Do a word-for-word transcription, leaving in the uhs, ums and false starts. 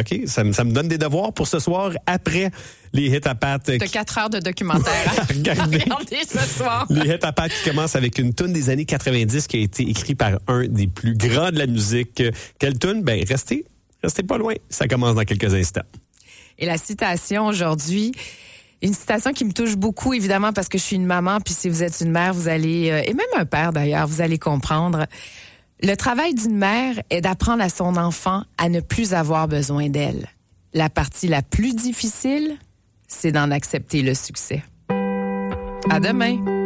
OK, ça, me- ça me donne des devoirs pour ce soir après les hits à Pat. T'as quatre heures de documentaire à Regardez. regarder ce soir. Les hits à Pat qui commencent avec une tune des années quatre-vingt-dix qui a été écrite par un des plus grands de la musique. Quelle tune? Ben, restez, restez pas loin. Ça commence dans quelques instants. Et la citation aujourd'hui, une citation qui me touche beaucoup, évidemment, parce que je suis une maman, puis si vous êtes une mère, vous allez, euh, et même un père d'ailleurs, vous allez comprendre. Le travail d'une mère est d'apprendre à son enfant à ne plus avoir besoin d'elle. La partie la plus difficile, c'est d'en accepter le succès. À demain!